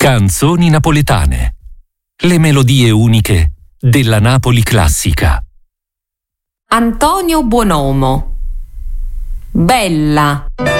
Canzoni napoletane. Le melodie uniche della Napoli classica. Antonio Buonomo. Bella.